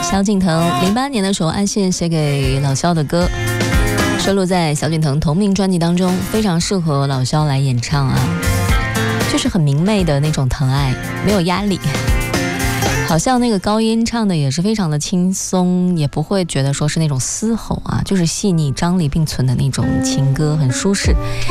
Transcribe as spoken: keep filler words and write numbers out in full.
萧敬腾零八年的时候，安信写给老萧的歌，收录在萧敬腾同名专辑当中，非常适合老萧来演唱啊，就是很明媚的那种疼爱，没有压力。好像那个高音唱的也是非常的轻松，也不会觉得说是那种嘶吼啊，就是细腻张力并存的那种情歌，很舒适。